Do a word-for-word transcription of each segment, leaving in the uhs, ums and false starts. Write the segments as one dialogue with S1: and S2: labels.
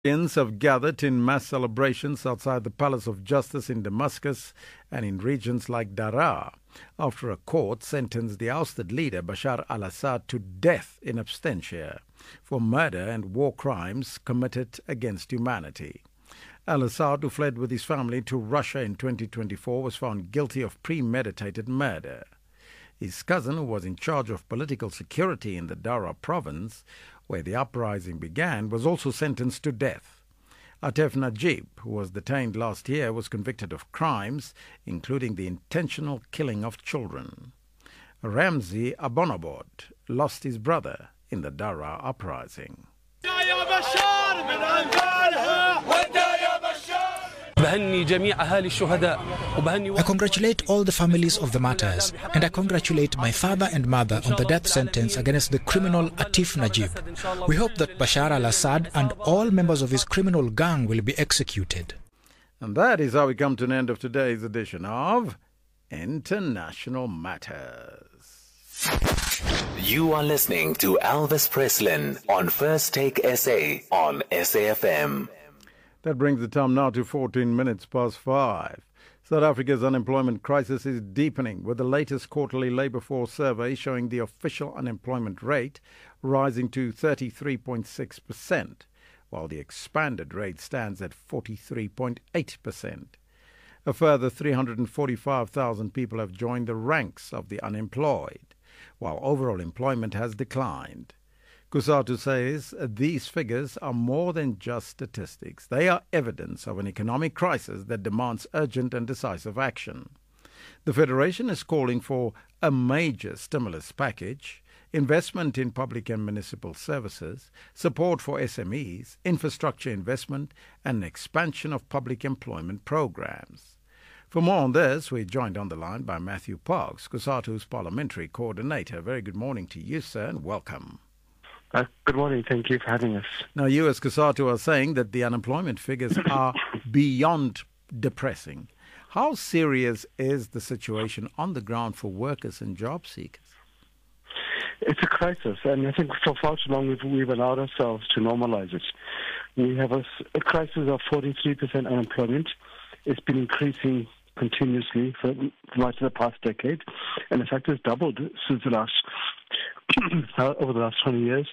S1: Millions have gathered in mass celebrations outside the Palace of Justice in Damascus and in regions like Daraa after a court sentenced the ousted leader Bashar al-Assad to death in absentia for murder and war crimes committed against humanity. Al-Assad, who fled with his family to Russia in twenty twenty-four, was found guilty of premeditated murder. His cousin, who was in charge of political security in the Daraa province, where the uprising began, was also sentenced to death. Atef Najib, who was detained last year, was convicted of crimes, including the intentional killing of children. Ramzi Abonabod lost his brother in the Daraa uprising.
S2: I congratulate all the families of the martyrs, and I congratulate my father and mother on the death sentence against the criminal Atef Najib. We hope that Bashar al-Assad and all members of his criminal gang will be executed.
S1: And that is how we come to an end of today's edition of International Matters.
S3: You are listening to Elvis Preslin on First Take S A on S A F M.
S1: That brings the time now to fourteen minutes past five. South Africa's unemployment crisis is deepening, with the latest quarterly labour force survey showing the official unemployment rate rising to thirty-three point six percent, while the expanded rate stands at forty-three point eight percent. A further three hundred forty-five thousand people have joined the ranks of the unemployed, while overall employment has declined. Cosatu says these figures are more than just statistics. They are evidence of an economic crisis that demands urgent and decisive action. The Federation is calling for a major stimulus package, investment in public and municipal services, support for S M Es, infrastructure investment, and an expansion of public employment programs. For more on this, we're joined on the line by Matthew Parks, Cosatu's parliamentary coordinator. Very good morning to you, sir, and welcome.
S4: Uh, good morning. Thank you for having us.
S1: Now, you as Cosatu are saying that the unemployment figures are beyond depressing. How serious is the situation on the ground for workers and job seekers?
S4: It's a crisis, and I think for far too long we've, we've allowed ourselves to normalize it. We have a, a crisis of forty-three percent unemployment. It's been increasing continuously for much of the past decade, and in fact it's doubled since the last over the last twenty years.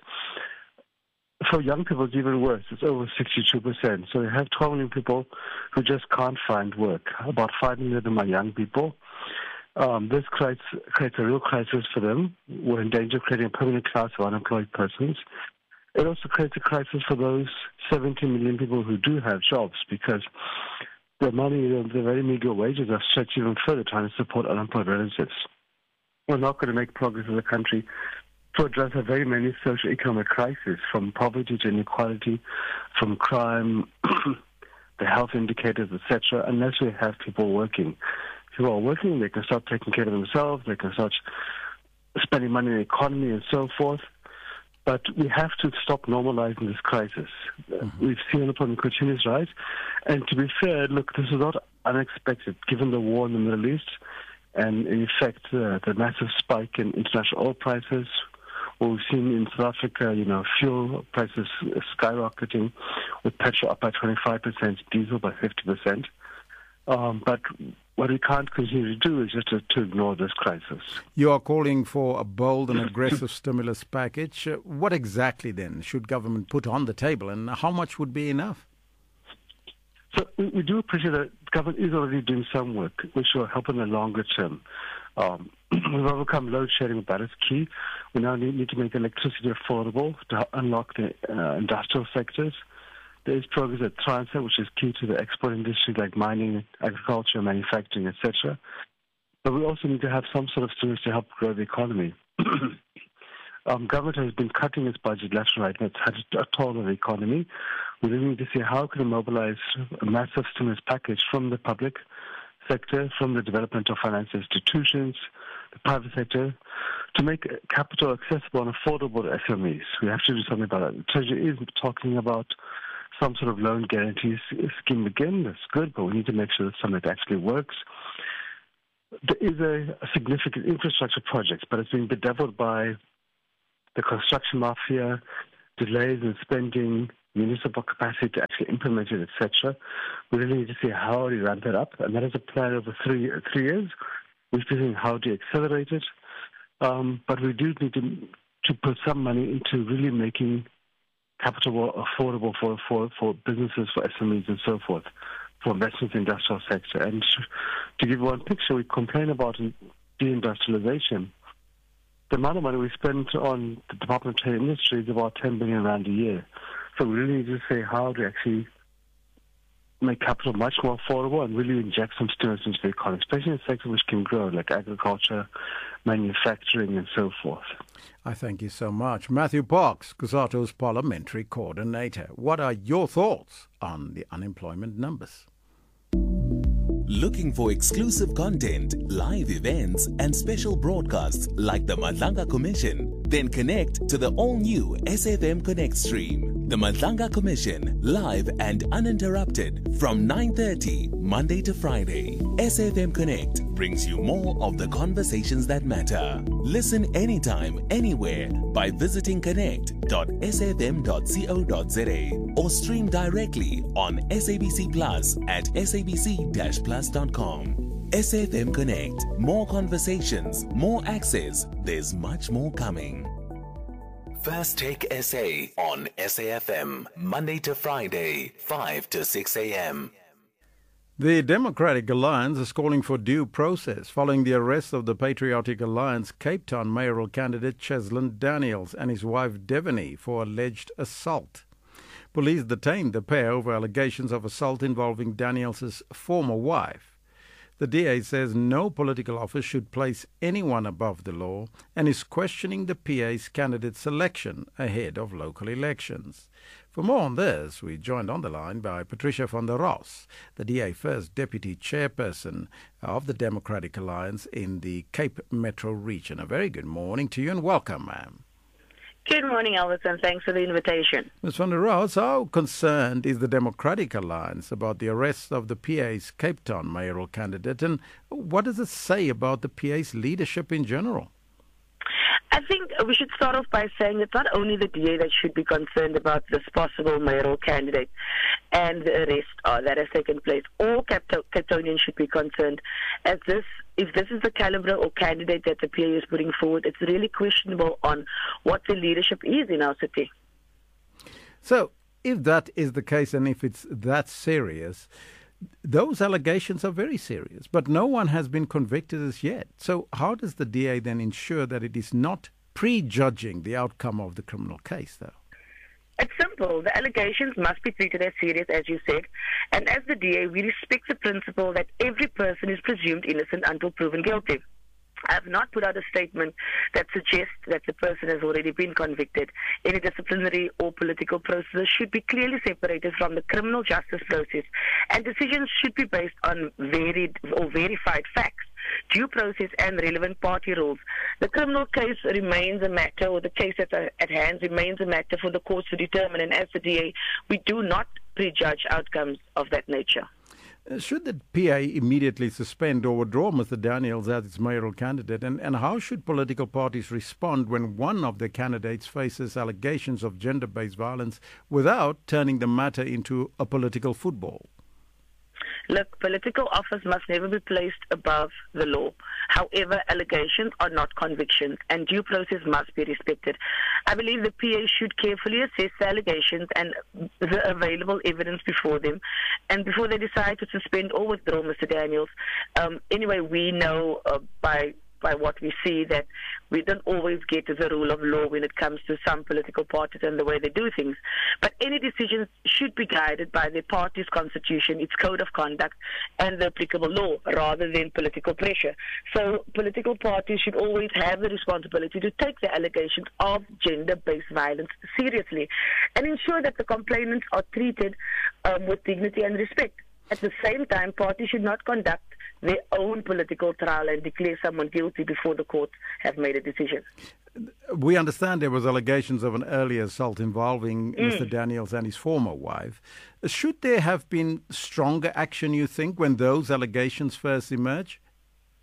S4: For young people, it's even worse. It's over sixty-two percent. So we have twelve million people who just can't find work. About five million of them are young people. Um, this creates, creates a real crisis for them. We're in danger of creating a permanent class of unemployed persons. It also creates a crisis for those seventy million people who do have jobs, because the money, the very meager wages are stretched even further trying to support unemployed relatives. We're not going to make progress as a country to address a very many socio-economic crises, from poverty to inequality, from crime, the health indicators, et cetera, unless we have people working. People are working, they can start taking care of themselves, they can start spending money in the economy and so forth. But we have to stop normalizing this crisis. Mm-hmm. We've seen unemployment continues rise. And to be fair, look, this is not unexpected, given the war in the Middle East and, in effect, uh, the massive spike in international oil prices. What we've seen in South Africa, you know, fuel prices skyrocketing, with petrol up by twenty-five percent, diesel by fifty percent. Um, but what we can't continue to do is just to, to ignore this crisis.
S1: You are calling for a bold and aggressive stimulus package. Uh, what exactly, then, should government put on the table, and how much would be enough?
S4: So we, we do appreciate that government is already doing some work, which will help in the longer term. Um, we've overcome load shedding, that is key. We now need, need to make electricity affordable to unlock the uh, industrial sectors. There is progress at Transnet, which is key to the export industry like mining, agriculture, manufacturing, et cetera. But we also need to have some sort of stimulus to help grow the economy. um, government has been cutting its budget left and right, and it's had a toll on the economy. We really need to see how can we mobilize a massive stimulus package from the public sector, from the development of financial institutions, the private sector, to make capital accessible and affordable to S M Es. We have to do something about that. The Treasury is talking about some sort of loan guarantee scheme again. That's good, but we need to make sure that something that actually works. There is a, a significant infrastructure project, but it's been bedeviled by the construction mafia, delays in spending, municipal capacity to actually implement it, et cetera. We really need to see how we ramp it up, and that is a plan over three three years. We're seeing how to accelerate it, um, but we do need to to put some money into really making capital affordable for, for, for businesses, for S M Es, and so forth, for investments in the industrial sector. And to give one picture, we complain about deindustrialization. The amount of money we spend on the Department of Trade and Industry is about ten billion rand a year. So we really need to say how to actually make capital much more affordable and really inject some stimulus into the economy, especially in sectors which can grow, like agriculture, manufacturing, and so forth.
S1: I thank you so much. Matthew Parks, COSATU's Parliamentary Coordinator. What are your thoughts on the unemployment numbers?
S3: Looking for exclusive content, live events, and special broadcasts like the Madlanga Commission? Then connect to the all-new S A F M Connect stream. The Madlanga Commission, live and uninterrupted from nine thirty, Monday to Friday. S A F M Connect brings you more of the conversations that matter. Listen anytime, anywhere by visiting connect dot s a f m dot co dot z a or stream directly on S A B C Plus at s a b c dash plus dot com. S A F M Connect. More conversations, more access. There's much more coming. First Take S A on S A F M, Monday to Friday, five to six a.m.
S1: The Democratic Alliance is calling for due process following the arrest of the Patriotic Alliance Cape Town mayoral candidate Cheslin Daniels and his wife Devani for alleged assault. Police detained the pair over allegations of assault involving Daniels' former wife. The D A says no political office should place anyone above the law and is questioning the P A's candidate selection ahead of local elections. For more on this, we're joined on the line by Patricia van der Ross, the D A first Deputy Chairperson of the Democratic Alliance in the Cape Metro region. A very good morning to you and welcome, ma'am.
S5: Good morning, Elvis, and thanks for the invitation.
S1: Miz van der Ross, how concerned is the Democratic Alliance about the arrest of the P A's Cape Town mayoral candidate, and what does it say about the P A's leadership in general?
S5: I think we should start off by saying it's not only the D A that should be concerned about this possible mayoral candidate and the arrest uh, that has taken place. All Capetonians should be concerned, as this, if this is the caliber or candidate that the P A is putting forward, it's really questionable on what the leadership is in our city.
S1: So, if that is the case and if it's that serious, those allegations are very serious, but no one has been convicted as yet. So how does the D A then ensure that it is not prejudging the outcome of the criminal case, though?
S5: It's simple. The allegations must be treated as serious, as you said. And as the D A, we respect the principle that every person is presumed innocent until proven guilty. I have not put out a statement that suggests that the person has already been convicted. Any disciplinary or political process should be clearly separated from the criminal justice process, and decisions should be based on varied or verified facts, due process and relevant party rules. The criminal case remains a matter, or the case at, at hand remains a matter for the courts to determine, and as the D A, we do not prejudge outcomes of that nature.
S1: Should the P A immediately suspend or withdraw Mister Daniels as its mayoral candidate? And, and how should political parties respond when one of the candidates faces allegations of gender-based violence without turning the matter into a political football?
S5: Look, political office must never be placed above the law. However, allegations are not convictions, and due process must be respected. I believe the P A should carefully assess the allegations and the available evidence before them, and before they decide to suspend or withdraw Mister Daniels. Um, anyway, we know uh, by by what we see that we don't always get to the rule of law when it comes to some political parties and the way they do things. But any decisions should be guided by the party's constitution, its code of conduct, and the applicable law, rather than political pressure. So political parties should always have the responsibility to take the allegations of gender-based violence seriously and ensure that the complainants are treated um, with dignity and respect. At the same time, parties should not conduct their own political trial and declare someone guilty before the courts have made a decision.
S1: We understand there was allegations of an earlier assault involving mm. Mister Daniels and his former wife. Should there have been stronger action, you think, when those allegations first emerged?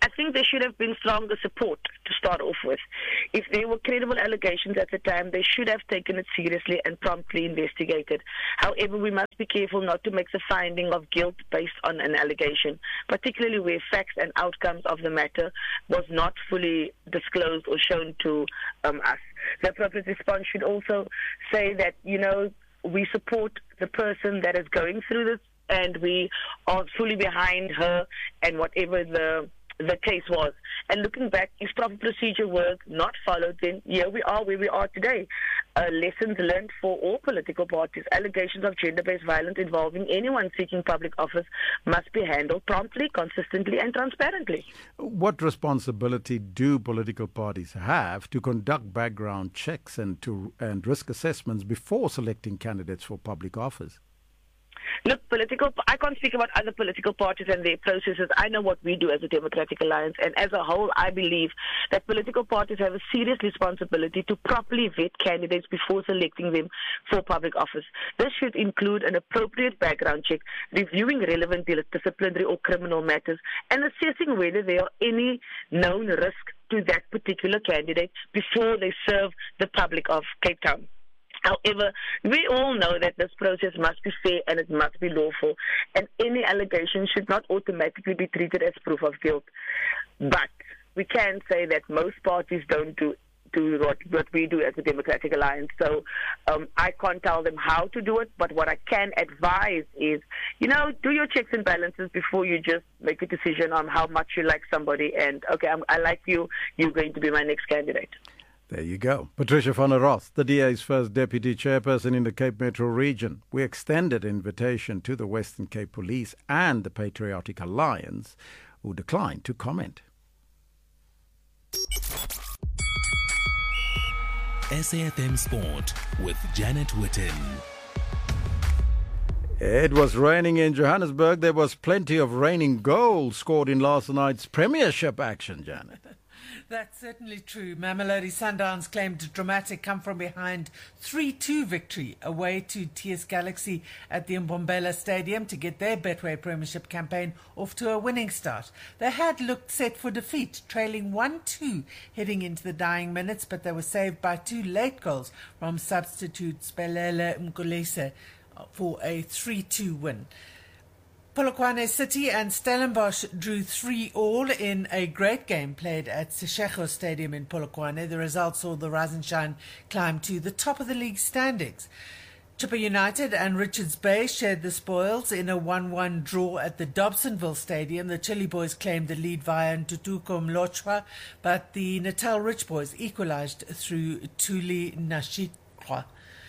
S5: I think there should have been stronger support to start off with. If there were credible allegations at the time, they should have taken it seriously and promptly investigated. However, we must be careful not to make the finding of guilt based on an allegation, particularly where facts and outcomes of the matter was not fully disclosed or shown to um, us. The appropriate response should also say that, you know, we support the person that is going through this, and we are fully behind her and whatever the the case was. And looking back, if proper procedure was not followed, then here we are where we are today. Uh, lessons learned for all political parties. Allegations of gender-based violence involving anyone seeking public office must be handled promptly, consistently and transparently.
S1: What responsibility do political parties have to conduct background checks and to and risk assessments before selecting candidates for public office?
S5: Look, political. I can't speak about other political parties and their processes. I know what we do as a Democratic Alliance, and as a whole, I believe that political parties have a serious responsibility to properly vet candidates before selecting them for public office. This should include an appropriate background check, reviewing relevant disciplinary or criminal matters, and assessing whether there are any known risks to that particular candidate before they serve the public of Cape Town. However, we all know that this process must be fair and it must be lawful, and any allegation should not automatically be treated as proof of guilt. But we can say that most parties don't do do what, what we do as a Democratic Alliance. So um, I can't tell them how to do it, but what I can advise is, you know, do your checks and balances before you just make a decision on how much you like somebody and, okay, I'm, I like you, you're going to be my next candidate.
S1: There you go. Patricia van der Ross, the D A's first deputy chairperson in the Cape Metro region. We extended invitation to the Western Cape Police and the Patriotic Alliance, who declined to comment.
S3: S A F M Sport with Janet Witten.
S1: It was raining in Johannesburg. There was plenty of raining goals scored in last night's Premiership action, Janet.
S6: That's certainly true. Mamelodi Sundowns claimed a dramatic come-from-behind three two victory away to T S Galaxy at the Mbombela Stadium to get their Betway Premiership campaign off to a winning start. They had looked set for defeat, trailing one two heading into the dying minutes, but they were saved by two late goals from substitute Spelele Mkulese for a three two win. Polokwane City and Stellenbosch drew three all in a great game played at Seshego Stadium in Polokwane. The result saw the Rise and Shine climb to the top of the league standings. Chippa United and Richards Bay shared the spoils in a one one draw at the Dobsonville Stadium. The Chili Boys claimed the lead via Ntutuko Mlochwa, but the Natal Rich Boys equalised through Tuli Nashikwa.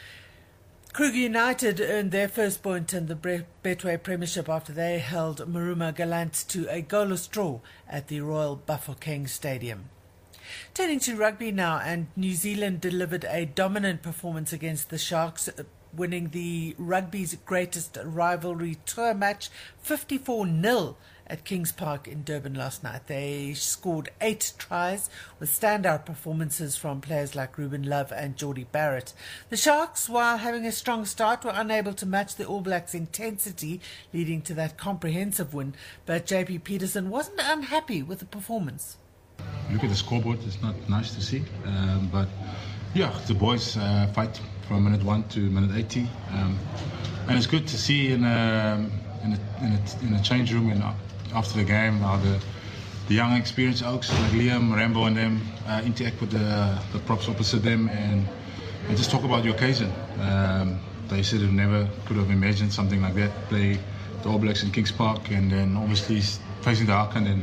S6: Kruger United earned their first point in the Betway Premiership after they held Maruma Galant to a goalless draw at the Royal Bafokeng Stadium. Turning to rugby now, and New Zealand delivered a dominant performance against the Sharks, winning the rugby's greatest rivalry tour match fifty-four nil at Kings Park in Durban last night. They scored eight tries with standout performances from players like Ruben Love and Geordie Barrett. The Sharks, while having a strong start, were unable to match the All Blacks' intensity, leading to that comprehensive win. But J P Peterson wasn't unhappy with the performance.
S7: Look at the scoreboard, it's not nice to see. Um, but yeah, the boys uh, fight from minute one to minute eighty. Um, and it's good to see in a, in a, in a, in a change room and after the game how the, the young experienced oaks like Liam, Rambo and them uh, interact with the, the props opposite them and, and just talk about the occasion. Um, they said they never could have imagined something like that, play the All Blacks in Kings Park and then obviously facing the Haka and then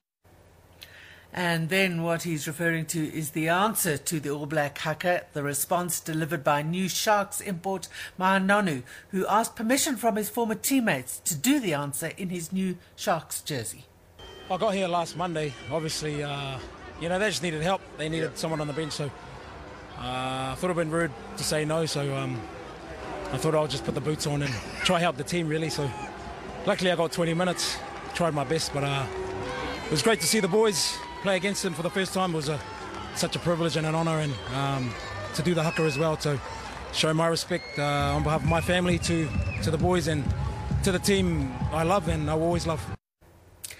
S6: And then what he's referring to is the answer to the All Black haka, the response delivered by new Sharks import Mahanonu, who asked permission from his former teammates to do the answer in his new Sharks jersey.
S8: I got here last Monday. Obviously, uh, you know, they just needed help. They needed yeah. someone on the bench, so uh, I thought it would have been rude to say no, so um, I thought I'll just put the boots on and try help the team, really. So luckily I got twenty minutes, tried my best, but uh, it was great to see the boys play against them for the first time. It was a, such a privilege and an honour, and um, to do the haka as well, to show my respect uh, on behalf of my family to, to the boys and to the team I love and I will always love.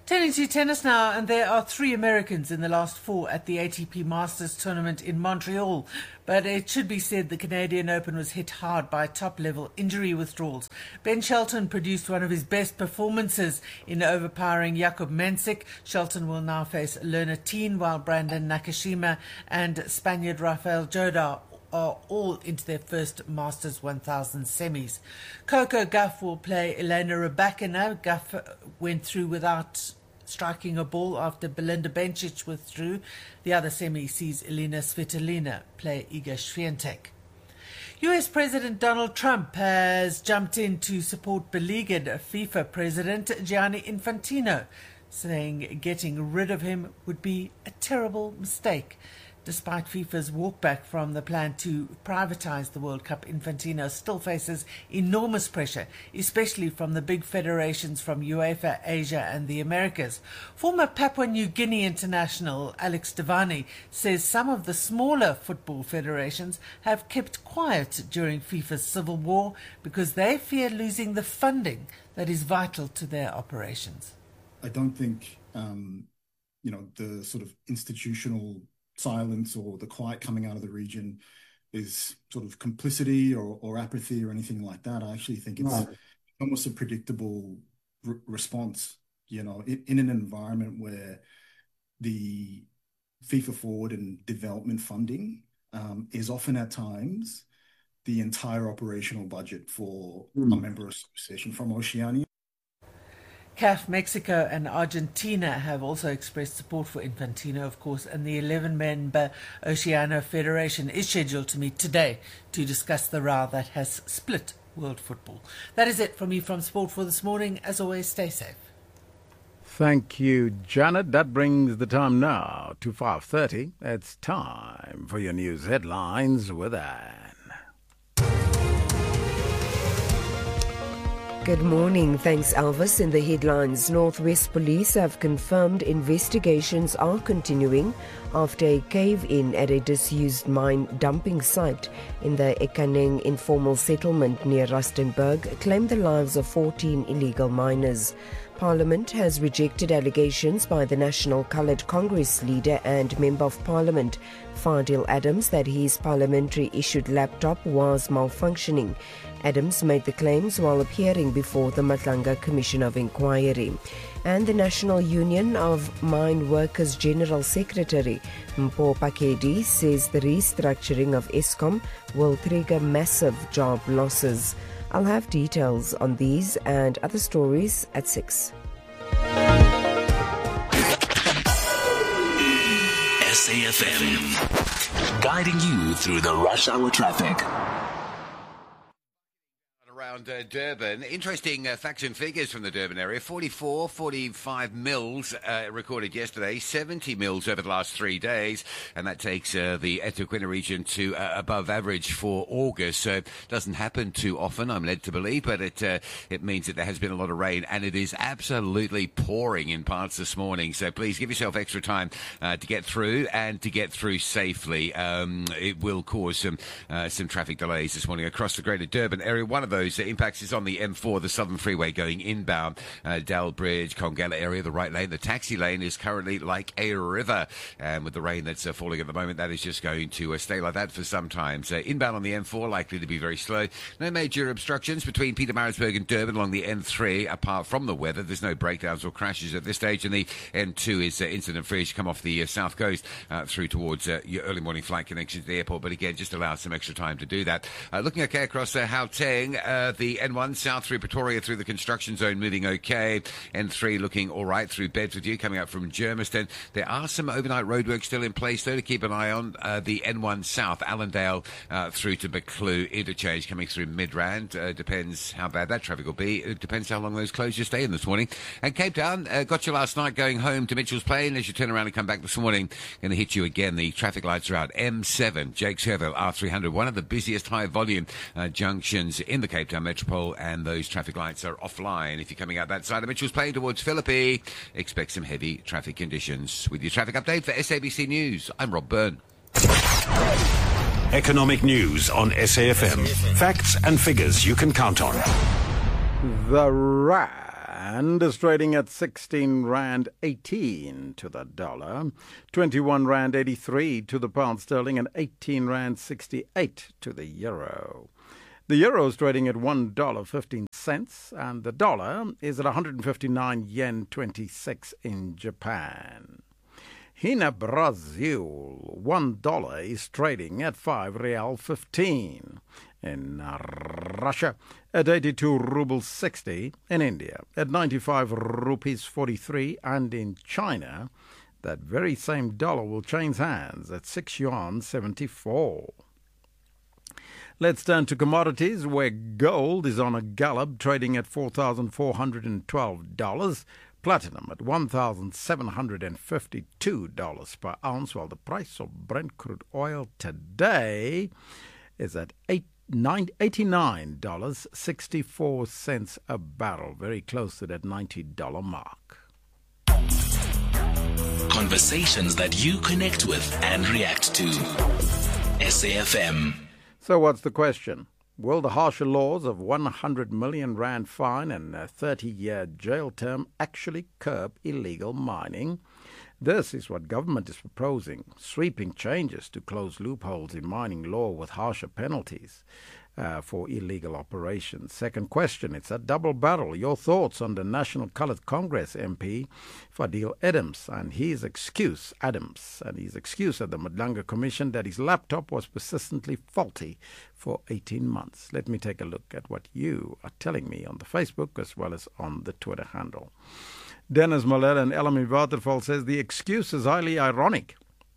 S6: Turning to tennis now, and there are three Americans in the last four at the A T P Masters tournament in Montreal. But it should be said the Canadian Open was hit hard by top-level injury withdrawals. Ben Shelton produced one of his best performances in overpowering Jakub Mensik. Shelton will now face Lerner Teen, while Brandon Nakashima and Spaniard Rafael Jodar are all into their first Masters one thousand semis. Coco Gauff will play Elena Rybakina. Gauff went through without striking a ball after Belinda Bencic withdrew. The other semi sees Elena Svitolina play Iga Swiatek. U S President Donald Trump has jumped in to support beleaguered FIFA President Gianni Infantino, saying getting rid of him would be a terrible mistake. Despite FIFA's walkback from the plan to privatize the World Cup, Infantino still faces enormous pressure, especially from the big federations from UEFA, Asia and the Americas. Former Papua New Guinea international Alex Devani says some of the smaller football federations have kept quiet during FIFA's civil war because they fear losing the funding that is vital to their operations.
S9: I don't think, um, you know, the sort of institutional silence or the quiet coming out of the region is sort of complicity or, or apathy or anything like that. I actually think it's right. almost a predictable r- response, you know, in, in an environment where the FIFA forward and development funding um, is often at times the entire operational budget for mm. a member association from Oceania.
S6: C A F, Mexico and Argentina have also expressed support for Infantino, of course, and the eleven-member Oceania Federation is scheduled to meet today to discuss the row that has split world football. That is it from me from Sport for this morning. As always, stay safe.
S1: Thank you, Janet. That brings the time now to five thirty. It's time for your news headlines with Anne.
S10: Good morning. Thanks, Elvis. In the headlines, Northwest Police have confirmed investigations are continuing after a cave-in at a disused mine dumping site in the Ekaneng informal settlement near Rustenburg claimed the lives of fourteen illegal miners. Parliament has rejected allegations by the National Coloured Congress leader and Member of Parliament, Fadil Adams, that his parliamentary-issued laptop was malfunctioning. Adams made the claims while appearing before the Madlanga Commission of Inquiry. And the National Union of Mine Workers General Secretary Mpho Pakedi says the restructuring of Eskom will trigger massive job losses. I'll have details on these and other stories at six.
S3: S A F M, guiding you through the rush hour traffic.
S11: Around uh, Durban. Interesting uh, facts and figures from the Durban area. forty-four, forty-five mils uh, recorded yesterday, seventy mils over the last three days, and that takes uh, the eThekwini region to uh, above average for August. So it doesn't happen too often, I'm led to believe, but it uh, it means that there has been a lot of rain, and it is absolutely pouring in parts this morning. So please give yourself extra time uh, to get through and to get through safely. Um, it will cause some uh, some traffic delays this morning across the greater Durban area. One of those impacts is on the M four, the Southern Freeway going inbound, uh, Dell Bridge, Kongela area, the right lane. The taxi lane is currently like a river, and with the rain that's uh, falling at the moment, that is just going to uh, stay like that for some time. So inbound on the M four likely to be very slow. No major obstructions between Pietermaritzburg and Durban along the N three, apart from the weather. There's no breakdowns or crashes at this stage, and the N two is uh, incident-free as you come off the uh, south coast uh, through towards uh, your early morning flight connection to the airport, but again, just allow some extra time to do that. Uh, looking okay across uh, Gauteng, uh, the N one south through Pretoria through the construction zone moving okay. N three looking all right through Bedfordview coming up from Germiston. There are some overnight roadworks still in place though to keep an eye on. Uh, the N one south, Allendale uh, through to Maclue interchange coming through Midrand. Uh, depends how bad that traffic will be. It depends how long those closures stay in this morning. And Cape Town, uh, got you last night going home to Mitchell's Plain. As you turn around and come back this morning, going to hit you again. The traffic lights are out. M seven, Jakes Herville, R three hundred, one of the busiest high volume uh, junctions in the Cape Town Metropole, and those traffic lights are offline. If you're coming out that side of Mitchell's Plain towards Philippi, expect some heavy traffic conditions. With your traffic update for S A B C News, I'm Rob Byrne.
S12: Economic news on S A F M. Facts and figures you can count on.
S1: The rand rand is trading at sixteen rand eighteen to the dollar, twenty-one rand eighty-three to the pound sterling, and eighteen rand sixty-eight to the euro. The euro is trading at one dollar fifteen cents, and the dollar is at one hundred fifty-nine yen twenty-six in Japan. In Brazil, one dollar is trading at five real fifteen. In Russia, at eighty-two rubles sixty. In India, at ninety-five rupees forty-three. And in China, that very same dollar will change hands at six yuan seventy-four. Let's turn to commodities, where gold is on a gallop, trading at four thousand four hundred twelve dollars. Platinum at one thousand seven hundred fifty-two dollars per ounce, while the price of Brent crude oil today is at eighty-nine dollars and sixty-four cents a barrel, very close to that ninety dollars mark.
S3: Conversations that you connect with and react to. S A F M.
S1: So what's the question? Will the harsher laws of one hundred million rand fine and a thirty-year jail term actually curb illegal mining? This is what government is proposing, sweeping changes to close loopholes in mining law with harsher penalties uh, for illegal operations. Second question, it's a double barrel. Your thoughts on the National Coloured Congress M P, Fadil Adams, and his excuse, Adams, and his excuse at the Madlanga Commission that his laptop was persistently faulty for eighteen months. Let me take a look at what you are telling me on the Facebook as well as on the Twitter handle. Dennis Malella and Elami Waterval says the excuse is highly ironic,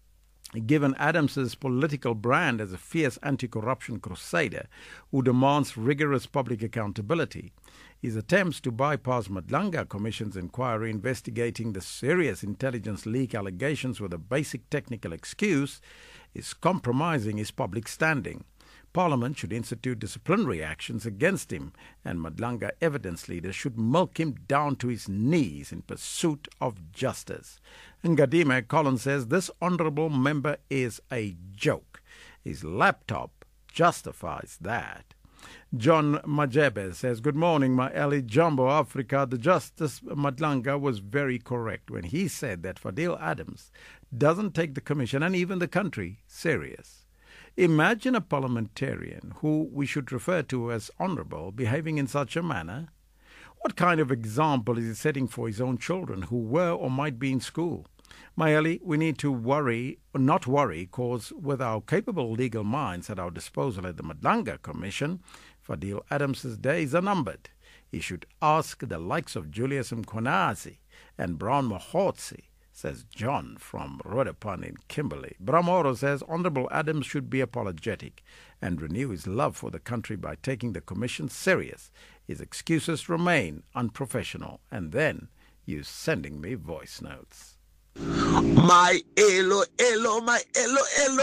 S1: given Adams's political brand as a fierce anti-corruption crusader who demands rigorous public accountability. His attempts to bypass Madlanga Commission's inquiry investigating the serious intelligence leak allegations with a basic technical excuse is compromising his public standing. Parliament should institute disciplinary actions against him, and Madlanga evidence leaders should milk him down to his knees in pursuit of justice. Ngadime Collins says this honourable member is a joke. His laptop justifies that. John Majebe says, good morning, my Ali Jumbo Africa. The Justice Madlanga was very correct when he said that Fadil Adams doesn't take the Commission and even the country serious. Imagine a parliamentarian who we should refer to as honourable behaving in such a manner. What kind of example is he setting for his own children who were or might be in school? Mayeli, we need to worry, not worry, because with our capable legal minds at our disposal at the Madlanga Commission, Fadil Adams's days are numbered. He should ask the likes of Julius Mkhwanazi and Brown Mahotsi, says John from Rhodopon in Kimberley. Bramoro says Honourable Adams should be apologetic and renew his love for the country by taking the Commission serious. His excuses remain unprofessional. And then you sending me voice notes.
S12: My hello, hello, my hello,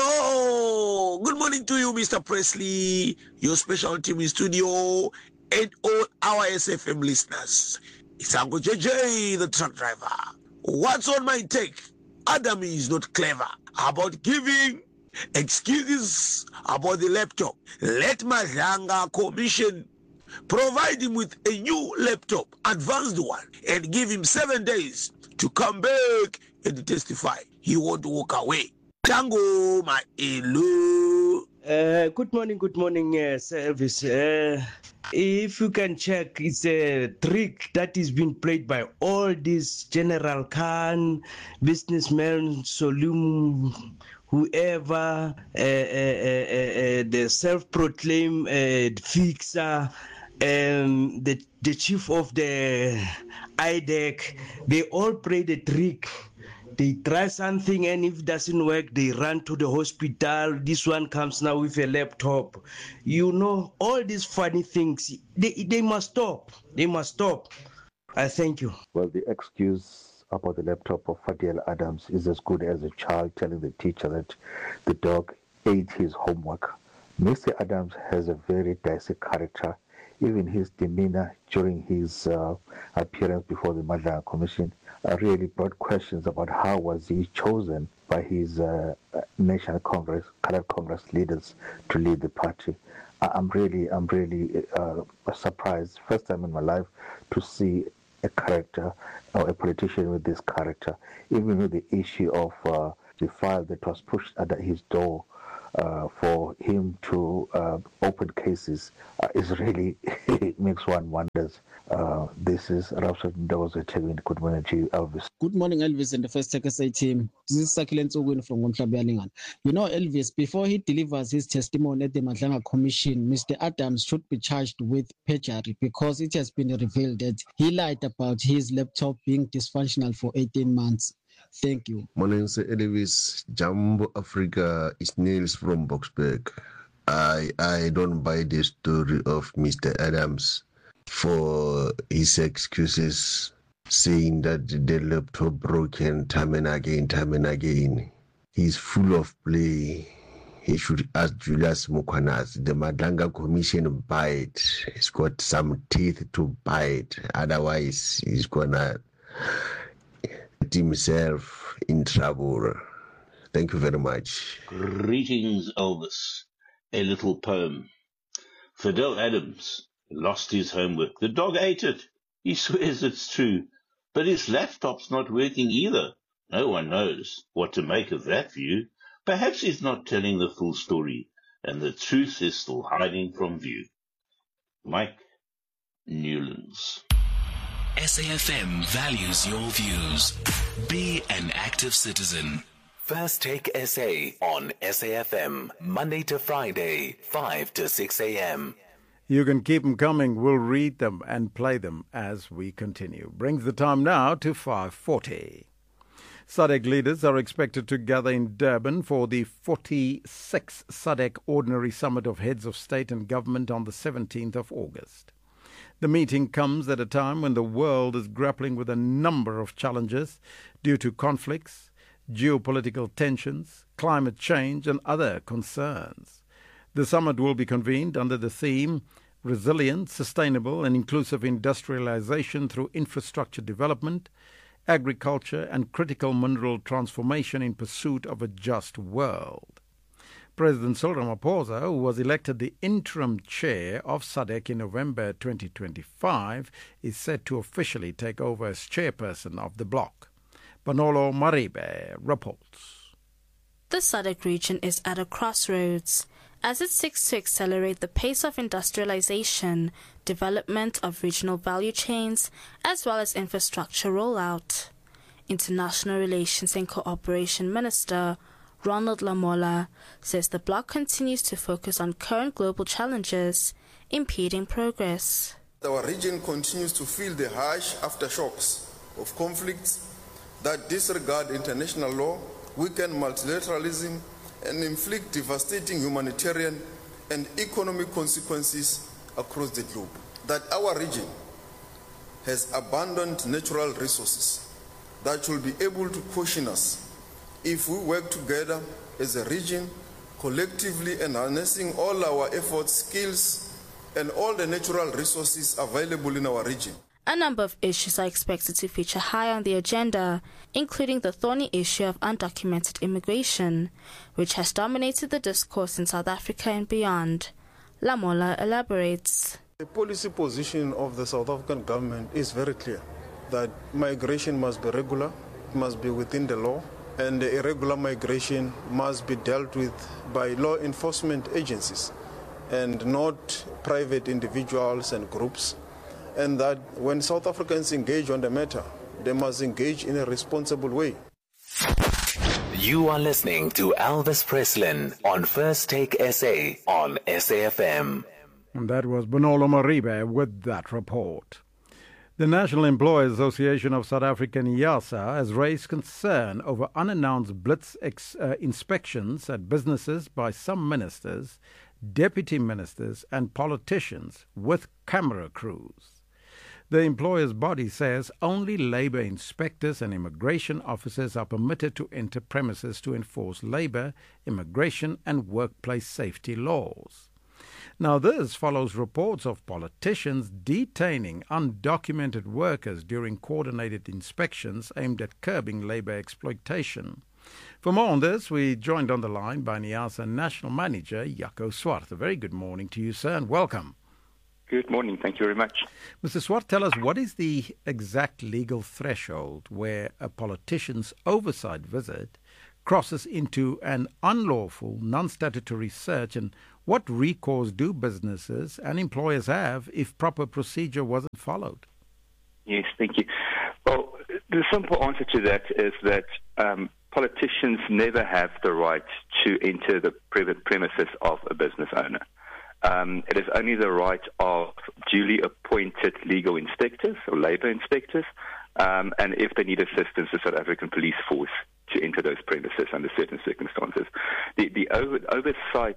S12: hello. Good morning to you, Mister Presley, your special team in studio, and all our S F M listeners. It's Uncle J J, the truck driver. What's on my take? Adam is not clever about giving excuses about the laptop. Let Madlanga Commission provide him with a new laptop, advanced one, and give him seven days to come back and testify. He won't walk away. Tango, my hello.
S13: Uh, good morning, good morning, uh, Sir Elvis. Uh, if you can check, it's a trick that is being played by all these General Khan, businessmen, Solum, whoever, uh, uh, uh, uh, the self-proclaimed uh, fixer, um, the, the chief of the I D E C, they all play the trick. They try something, and if it doesn't work, they run to the hospital. This one comes now with a laptop. You know, all these funny things, they, they must stop. They must stop. I thank you.
S14: Well, the excuse about the laptop of Fadil Adams is as good as a child telling the teacher that the dog ate his homework. Mister Adams has a very dicey character. Even his demeanor during his uh, appearance before the Madlanga Commission uh, really brought questions about how was he chosen by his uh, National Congress, Coloured Congress leaders to lead the party. I'm really, I'm really uh, surprised, first time in my life, to see a character or a politician with this character, even with the issue of uh, the file that was pushed under his door uh, for him to uh, open cases uh, is really, it makes one wonders. Uh, this is Rapsod Ndozo Tegwin. Good morning to you, Elvis.
S15: Good morning, Elvis, and the First Take S A team. This is Sakilent Ogun from Gomhlabialingan. You know, Elvis, before he delivers his testimony at the Madlanga Commission, Mister Adams should be charged with perjury because it has been revealed that he lied about his laptop being dysfunctional for eighteen months. Thank you.
S16: Morning, Sir Elvis. Jumbo Africa is Niels from Boxburg. I I don't buy the story of Mister Adams for his excuses, saying that the laptop broken time and again, time and again. He's full of play. He should ask Julius Mukwanas. The Madlanga Commission bite. He's got some teeth to bite. Otherwise, he's gonna get himself in trouble. Thank you very much.
S17: Greetings, Elvis. A little poem. Fidel Adams lost his homework. The dog ate it. He swears it's true. But his laptop's not working either. No one knows what to make of that view. Perhaps he's not telling the full story, and the truth is still hiding from view. Mike Newlands.
S3: S A F M values your views. Be an active citizen. First Take S A on S A F M, Monday to Friday, five to six a.m.
S1: You can keep them coming. We'll read them and play them as we continue. Brings the time now to five forty. S A D C leaders are expected to gather in Durban for the forty-sixth S A D C Ordinary Summit of Heads of State and Government on the seventeenth of August. The meeting comes at a time when the world is grappling with a number of challenges due to conflicts, geopolitical tensions, climate change and other concerns. The summit will be convened under the theme Resilient, Sustainable and Inclusive Industrialization through Infrastructure Development, Agriculture and Critical Mineral Transformation in Pursuit of a Just World. President Cyril Ramaphosa, who was elected the interim chair of S A D C in November twenty twenty-five, is set to officially take over as chairperson of the bloc. Bonolo Maribe reports.
S18: The S A D C region is at a crossroads as it seeks to accelerate the pace of industrialization, development of regional value chains, as well as infrastructure rollout. International Relations and Cooperation Minister Ronald Lamola says the bloc continues to focus on current global challenges, impeding progress.
S19: Our region continues to feel the harsh aftershocks of conflicts that disregard international law, weaken multilateralism, and inflict devastating humanitarian and economic consequences across the globe. That our region has abundant natural resources that will be able to cushion us if we work together as a region, collectively and harnessing all our efforts, skills, and all the natural resources available in our region.
S18: A number of issues are expected to feature high on the agenda, including the thorny issue of undocumented immigration, which has dominated the discourse in South Africa and beyond. Lamola elaborates.
S20: The policy position of the South African government is very clear, that migration must be regular, it must be within the law, and the irregular migration must be dealt with by law enforcement agencies and not private individuals and groups. And that when South Africans engage on the matter, they must engage in a responsible way.
S3: You are listening to Elvis Preslin on First Take S A on S A F M.
S1: And that was Bonolo Maribe with that report. The National Employers Association of South Africa, NIASA, has raised concern over unannounced blitz ex- uh, inspections at businesses by some ministers, deputy ministers and politicians with camera crews. The employer's body says only labour inspectors and immigration officers are permitted to enter premises to enforce labour, immigration and workplace safety laws. Now this follows reports of politicians detaining undocumented workers during coordinated inspections aimed at curbing labour exploitation. For more on this, we joined on the line by NIASA National Manager Jaco Swart. A very good morning to you, sir, and welcome.
S21: Good morning. Thank you very much.
S1: Mister Swart, tell us, what is the exact legal threshold where a politician's oversight visit crosses into an unlawful, non-statutory search, and what recourse do businesses and employers have if proper procedure wasn't followed?
S21: Yes, thank you. Well, the simple answer to that is that um, politicians never have the right to enter the private premises of a business owner. Um, it is only the right of duly appointed legal inspectors or labour inspectors, um, and if they need assistance, the South African Police Force to enter those premises under certain circumstances. The, the over, oversight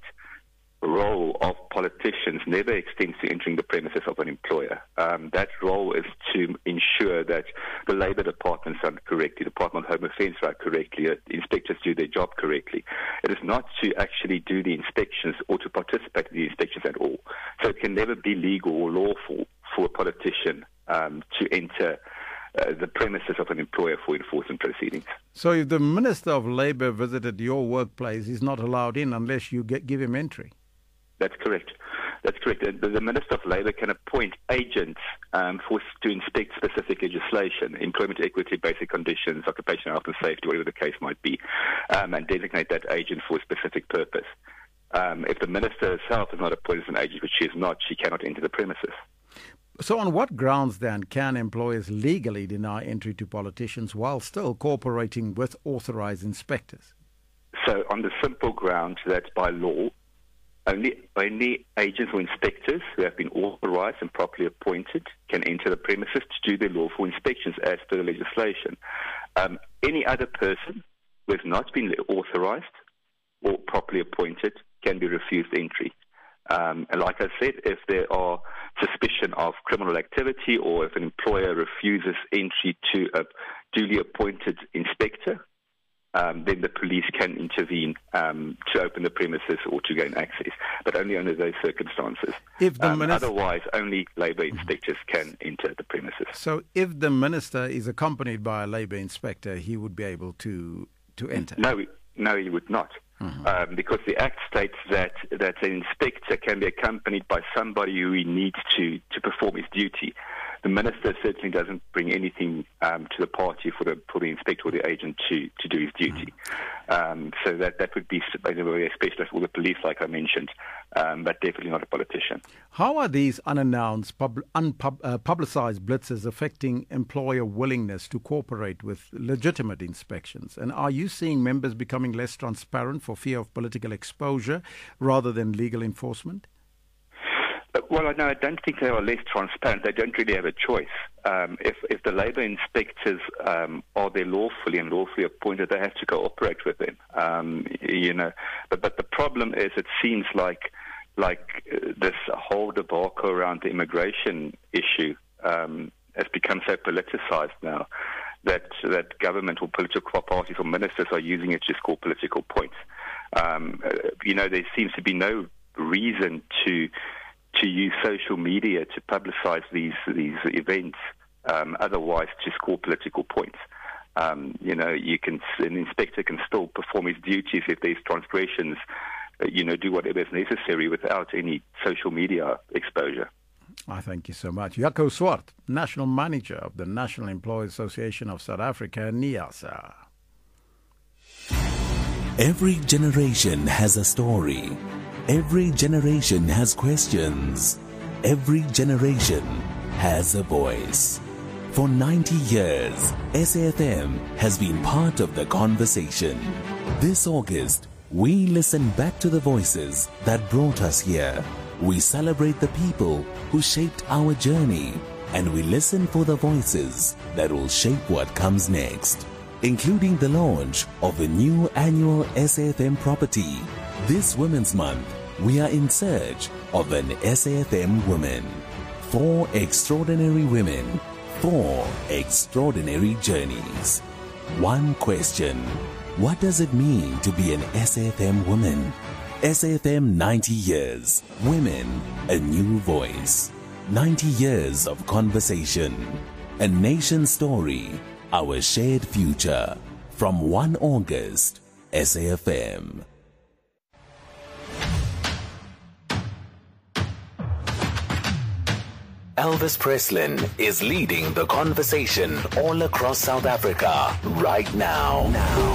S21: role of politicians never extends to entering the premises of an employer. Um, that role is to ensure that the Labour departments run correctly, the Department of Home Affairs run correctly, that inspectors do their job correctly. It is not to actually do the inspections or to participate in the inspections at all. So it can never be legal or lawful for a politician um, to enter Uh, the premises of an employer for enforcement proceedings.
S1: So if the Minister of Labour visited your workplace, he's not allowed in unless you get, give him entry?
S21: That's correct. That's correct. The, the Minister of Labour can appoint agents um, for, to inspect specific legislation, employment equity, basic conditions, occupational health and safety, whatever the case might be, um, and designate that agent for a specific purpose. Um, if the Minister herself is not appointed as an agent, which she is not, she cannot enter the premises.
S1: So on what grounds, then, can employers legally deny entry to politicians while still cooperating with authorised inspectors?
S21: So on the simple ground that by law, only, only agents or inspectors who have been authorised and properly appointed can enter the premises to do their lawful inspections as per the legislation. Um, any other person who has not been authorised or properly appointed can be refused entry. Um, and like I said, if there are suspicion of criminal activity or if an employer refuses entry to a duly appointed inspector, um, then the police can intervene um, to open the premises or to gain access, but only under those circumstances.
S1: If the
S21: um,
S1: minister...
S21: Otherwise, only Labour inspectors can enter the premises.
S1: So if the minister is accompanied by a Labour inspector, he would be able to, to enter?
S21: No, no, he would not. Mm-hmm. Um, because the Act states that, that an inspector can be accompanied by somebody who he needs to, to perform his duty. The minister certainly doesn't bring anything um, to the party for the for the inspector or the agent to, to do his duty. Mm-hmm. Um, so that, that would be a specialist or the police, like I mentioned, um, but definitely not a politician.
S1: How are these unannounced, pub, unpub, uh, publicised blitzes affecting employer willingness to cooperate with legitimate inspections? And are you seeing members becoming less transparent for fear of political exposure rather than legal enforcement?
S21: Well, no, I don't think they are less transparent. They don't really have a choice. Um, if, if the Labour inspectors um, are there lawfully and lawfully appointed, they have to cooperate with them. Um, you know, but but the problem is, it seems like like uh, this whole debacle around the immigration issue um, has become so politicised now that that government or political parties or ministers are using it to score political points. Um, uh, you know, there seems to be no reason to. to use social media to publicise these these events, um, otherwise to score political points. Um, you know, you can an inspector can still perform his duties if there's transgressions. Uh, you know, do whatever is necessary without any social media exposure.
S1: I thank you so much. Jaco Swart, National Manager of the National Employees Association of South Africa, NIASA.
S3: Every generation has a story. Every generation has questions. Every generation has a voice. For ninety years, S A F M has been part of the conversation. This August, we listen back to the voices that brought us here. We celebrate the people who shaped our journey, and we listen for the voices that will shape what comes next, including the launch of a new annual S A F M property. This Women's Month, we are in search of an S A F M woman. Four extraordinary women, four extraordinary journeys. One question: what does it mean to be an S A F M woman? S A F M ninety years. Women, a new voice. ninety years of conversation. A nation story, our shared future. From first of August, S A F M. Elvis Preslin is leading the conversation all across South Africa right now. Now,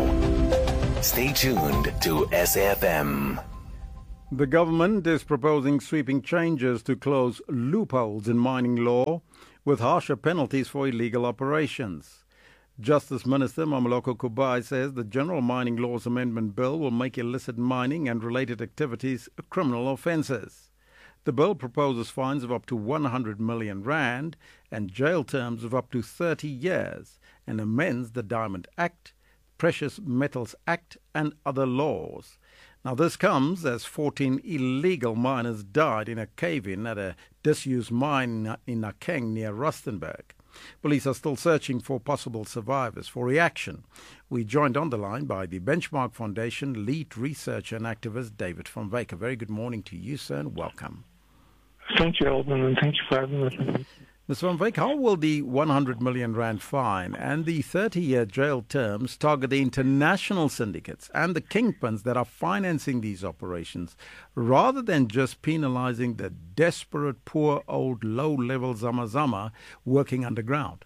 S3: now. Stay tuned to S A F M.
S1: The government is proposing sweeping changes to close loopholes in mining law with harsher penalties for illegal operations. Justice Minister Mamoloko Kubai says the General Mining Laws Amendment Bill will make illicit mining and related activities criminal offences. The bill proposes fines of up to one hundred million rand and jail terms of up to thirty years and amends the Diamond Act, Precious Metals Act and other laws. Now, this comes as fourteen illegal miners died in a cave-in at a disused mine in Nakeng near Rustenburg. Police are still searching for possible survivors for reaction. We joined on the line by the Benchmark Foundation lead researcher and activist David van Wyk. A very good morning to you, sir, and welcome.
S2: Thank you, Alban, and thank you for having me.
S1: Mister van Wyk, how will the one hundred million rand fine and the thirty-year jail terms target the international syndicates and the kingpins that are financing these operations, rather than just penalizing the desperate, poor, old, low-level Zama-Zama working underground?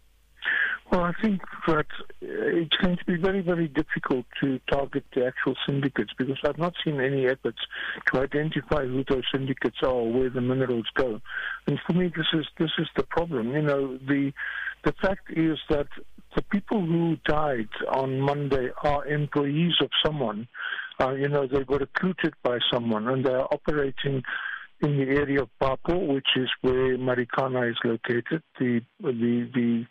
S2: Well, I think that it's going to be very, very difficult to target the actual syndicates because I've not seen any efforts to identify who those syndicates are or where the minerals go. And for me, this is this is the problem. You know, the the fact is that the people who died on Monday are employees of someone. Uh, you know, they were recruited by someone and they are operating in the area of Papo, which is where Marikana is located. The the the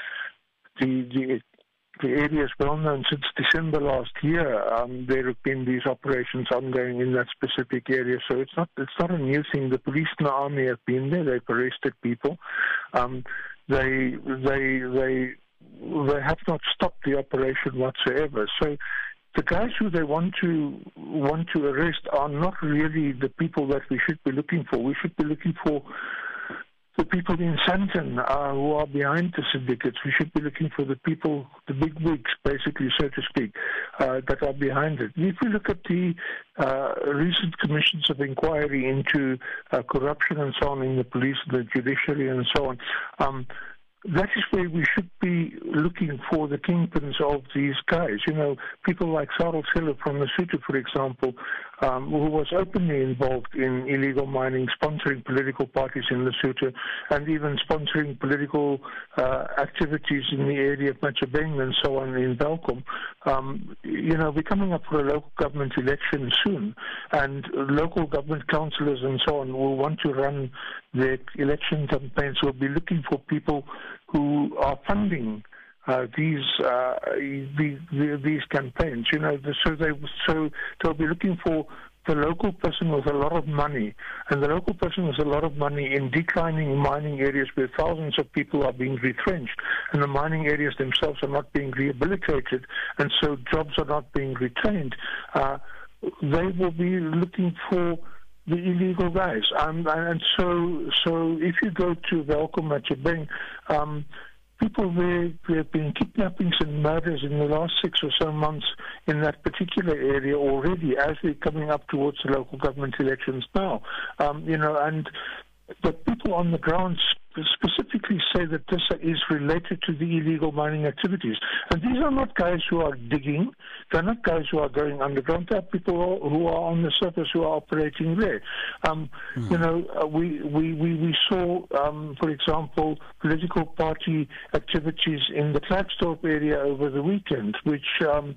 S2: The, the, the area is well known since December last year. Um, there have been these operations ongoing in that specific area, so it's not it's not a new thing. The police and the army have been there. They've arrested people. Um, they they they they have not stopped the operation whatsoever. So the guys who they want to want to arrest are not really the people that we should be looking for. We should be looking for the people in Sandton uh, who are behind the syndicates. We should be looking for the people, the big wigs, basically, so to speak, uh, that are behind it. If we look at the uh, recent commissions of inquiry into uh, corruption and so on in the police, the judiciary and so on, um, that is where we should be looking for the kingpins of these guys. You know, people like Sarel Seller from Lesotho, for example, um, who was openly involved in illegal mining, sponsoring political parties in Lesotho, and even sponsoring political uh, activities in the area of Machabeng and so on in Welkom. Um, you know, we're coming up for a local government election soon, and local government councillors and so on will want to run their election campaigns. Will be looking for people who are funding uh, these, uh, these these campaigns. You know, so they so they'll be looking for the local person with a lot of money, and the local person with a lot of money in declining mining areas where thousands of people are being retrenched, and the mining areas themselves are not being rehabilitated, and so jobs are not being retained. Uh, they will be looking for the illegal guys. Um, and so so if you go to Welkom Machabeng, um, people there, there have been kidnappings and murders in the last six or so months in that particular area already as they're coming up towards the local government elections now. Um, you know, and the people on the ground specifically say that this is related to the illegal mining activities. And these are not guys who are digging. They're not guys who are going underground. They're people who are on the surface who are operating there. Um, mm. You know, uh, we, we, we, we saw, um, for example, political party activities in the Klerksdorp area over the weekend, which, um,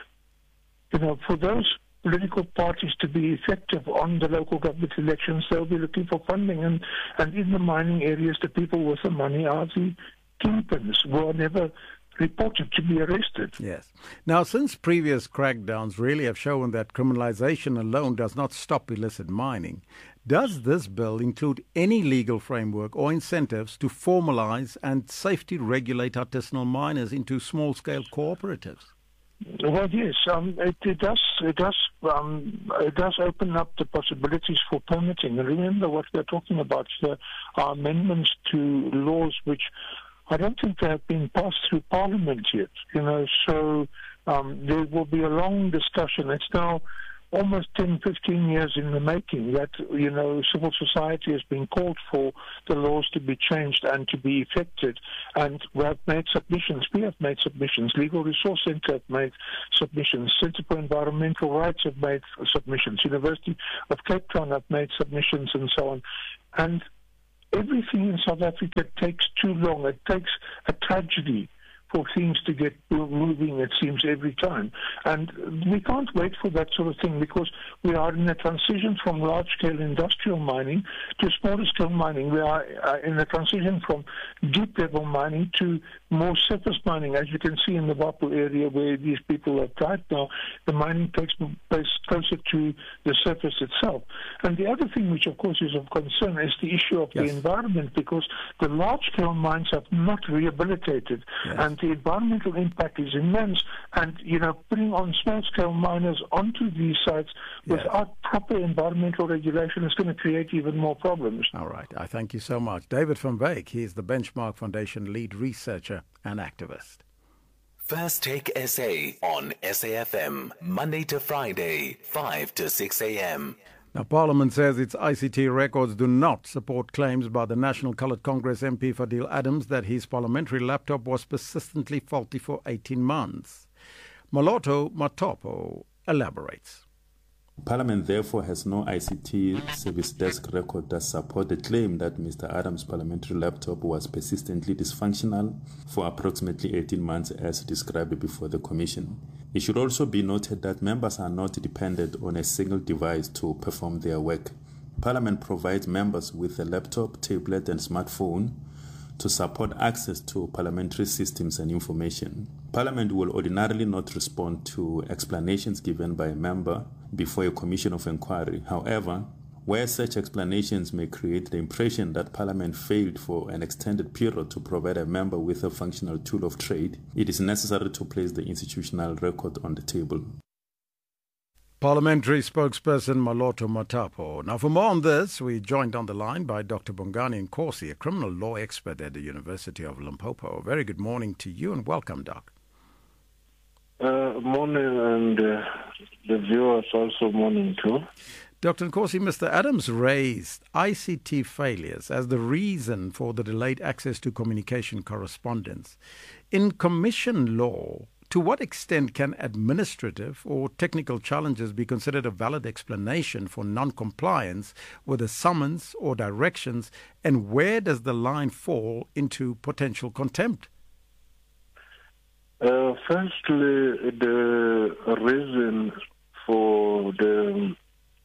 S2: you know, for those political parties to be effective on the local government elections, they'll be looking for funding. And, and in the mining areas, the people with the money are the kingpins who are never reported to be arrested.
S1: Yes. Now, since previous crackdowns really have shown that criminalization alone does not stop illicit mining, does this bill include any legal framework or incentives to formalize and safety regulate artisanal miners into small-scale cooperatives?
S2: Well, yes, um, it, it does. It does. Um, it does open up the possibilities for permitting. And remember, what we're talking about here are amendments to laws which I don't think they have been passed through Parliament yet. You know, so um, there will be a long discussion. It's now almost ten, fifteen years in the making that, you know, civil society has been called for the laws to be changed and to be effected. And we have made submissions. We have made submissions. Legal Resource Centre have made submissions. Centre for Environmental Rights have made submissions. University of Cape Town have made submissions and so on. And everything in South Africa takes too long. It takes a tragedy for things to get moving, it seems, every time. And we can't wait for that sort of thing because we are in a transition from large-scale industrial mining to smaller-scale mining. We are uh, in a transition from deep-level mining to more surface mining. As you can see in the Wapo area where these people have died now, the mining takes place closer to the surface itself. And the other thing which, of course, is of concern is the issue of yes. the environment, because the large-scale mines have not rehabilitated. Yes. And the environmental impact is immense, and, you know, putting on small-scale miners onto these sites yes. without proper environmental regulation is going to create even more problems.
S1: All right. I thank you so much. David van Wyk, he is the Benchmark Foundation lead researcher and activist.
S3: First Take S A on S A F M, Monday to Friday, five to six a.m.
S1: Now, Parliament says its I C T records do not support claims by the National Coloured Congress M P Fadil Adams that his parliamentary laptop was persistently faulty for eighteen months. Maloto Matopo elaborates.
S4: Parliament therefore has no I C T service desk record that support the claim that Mister Adams' parliamentary laptop was persistently dysfunctional for approximately eighteen months as described before the Commission. It should also be noted that members are not dependent on a single device to perform their work. Parliament provides members with a laptop, tablet and smartphone to support access to parliamentary systems and information. Parliament will ordinarily not respond to explanations given by a member before a commission of inquiry. However, where such explanations may create the impression that Parliament failed for an extended period to provide a member with a functional tool of trade, it is necessary to place the institutional record on the table.
S1: Parliamentary spokesperson Maloto Matapo. Now, for more on this, we're joined on the line by Doctor Bongani Nkosi, a criminal law expert at the University of Limpopo. Very good morning to you and welcome, Doc.
S2: Uh, morning, and uh, the viewers also morning too.
S1: Doctor Nkosi, Mister Adams raised I C T failures as the reason for the delayed access to communication correspondence. In commission law, to what extent can administrative or technical challenges be considered a valid explanation for non-compliance with a summons or directions, and where does the line fall into potential contempt?
S2: Uh, firstly, the reason for the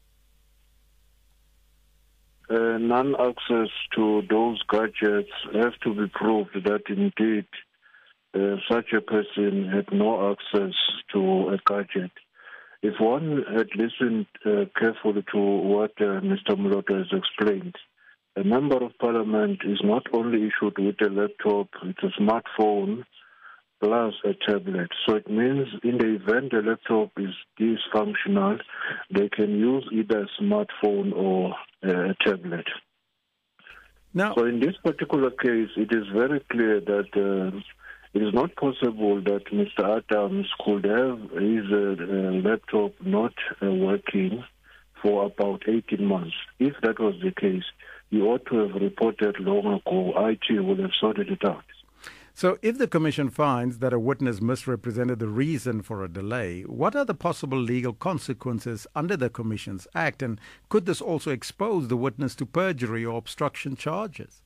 S2: uh, non-access to those gadgets has to be proved that indeed uh, such a person had no access to a gadget. If one had listened uh, carefully to what uh, Mister Maloto has explained, a member of parliament is not only issued with a laptop, it's a smartphone, plus a tablet. So it means in the event the laptop is dysfunctional, they can use either a smartphone or a tablet.
S1: Now,
S2: so in this particular case, it is very clear that uh, it is not possible that Mister Adams could have his uh, uh, laptop not uh, working for about eighteen months. If that was the case, he ought to have reported long ago. I T would have sorted it out.
S1: So if the Commission finds that a witness misrepresented the reason for a delay, what are the possible legal consequences under the Commissions Act? And could this also expose the witness to perjury or obstruction charges?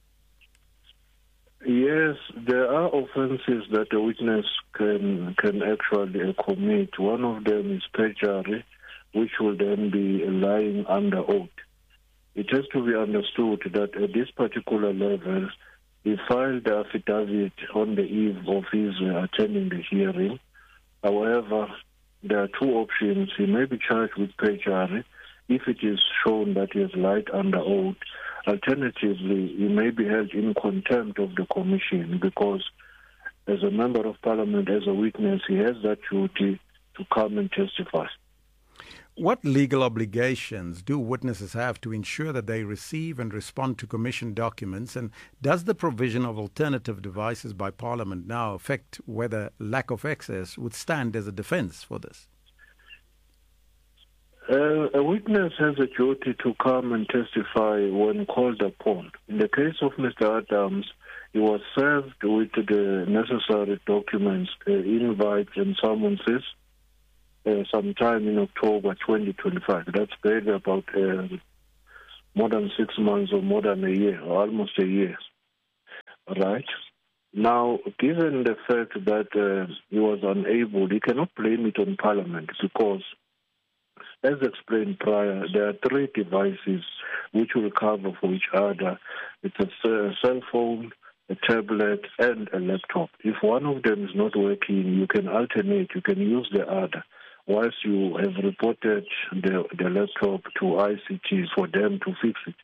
S2: Yes, there are offences that a witness can can actually commit. One of them is perjury, which will then be lying under oath. It has to be understood that at this particular level, he filed the affidavit on the eve of his uh, attending the hearing. However, there are two options. He may be charged with perjury if it is shown that he has lied under oath. Alternatively, he may be held in contempt of the Commission because as a member of Parliament, as a witness, he has that duty to come and testify.
S1: What legal obligations do witnesses have to ensure that they receive and respond to Commission documents? And does the provision of alternative devices by Parliament now affect whether lack of access would stand as a defence for this?
S2: Uh, a witness has a duty to come and testify when called upon. In the case of Mister Adams, he was served with the necessary documents, uh, invites and summonses, uh, sometime in October twenty twenty-five. That's barely about uh, more than six months or more than a year, or almost a year. Right? Now, given the fact that uh, he was unable, he cannot blame it on Parliament because, as explained prior, there are three devices which will cover for each other. It's a cell phone, a tablet, and a laptop. If one of them is not working, you can alternate, you can use the other, whilst you have reported the, the laptop to I C T for them to fix it.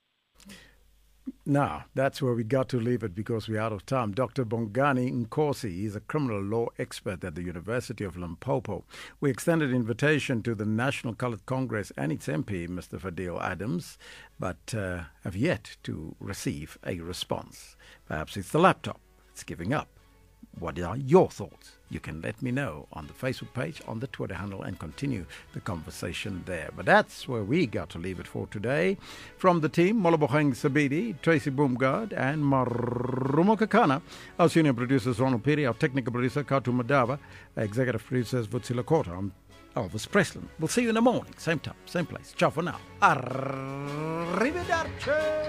S1: Now, that's where we got to leave it because we're out of time. Doctor Bongani Nkosi is a criminal law expert at the University of Limpopo. We extended invitation to the National Coloured Congress and its M P, Mister Fadil Adams, but uh, have yet to receive a response. Perhaps it's the laptop. It's giving up. What are your thoughts? You can let me know on the Facebook page, on the Twitter handle, and continue the conversation there. But that's where we got to leave it for today. From the team, Moloboheng Sabidi, Tracy Boomgard, and Marumo Kakana, our senior producers, Ronald Piri, our technical producer, Katu Madava, executive producers, Vutsila Kota. I'm Elvis Preston. We'll see you in the morning, same time, same place. Ciao for now. Arrivederci.